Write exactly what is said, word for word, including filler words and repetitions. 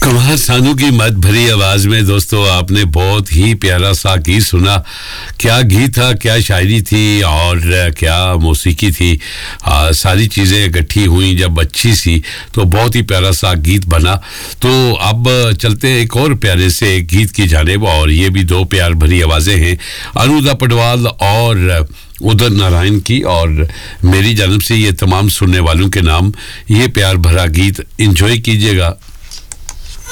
कुमार सानू की मत भरी आवाज में दोस्तों आपने बहुत ही प्यारा सा गीत सुना। क्या गीत था, क्या शायरी थी और क्या मौसीकी थी। आ, सारी चीज़ें इकट्ठी हुई जब अच्छी सी तो बहुत ही प्यारा सा गीत बना। तो अब चलते हैं एक और प्यारे से गीत की जानिब, और ये भी दो प्यार भरी आवाज़ें हैं, अनुराधा पडवाल और उदित नारायण की। और मेरी जानब से ये तमाम सुनने वालों के नाम ये प्यार भरा गीत एंजॉय कीजिएगा।